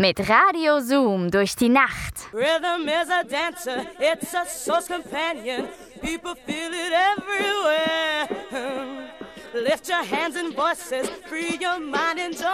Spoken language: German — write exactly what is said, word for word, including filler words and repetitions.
Mit Radio Zoom durch die Nacht. Rhythm is a dancer, it's a source companion. People feel it everywhere. Lift your hands and voices, free your mind and join.